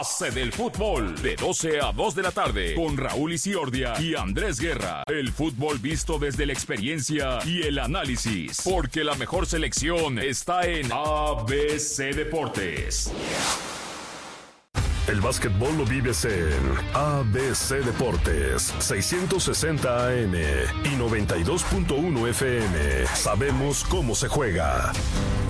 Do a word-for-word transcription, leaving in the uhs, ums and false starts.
C del fútbol, de doce a dos de la tarde, con Raúl Isiordia y Andrés Guerra. El fútbol visto desde la experiencia y el análisis, porque la mejor selección está en A B C Deportes. El básquetbol lo vives en A B C Deportes, seiscientos sesenta A M y noventa y dos punto uno F M. Sabemos cómo se juega.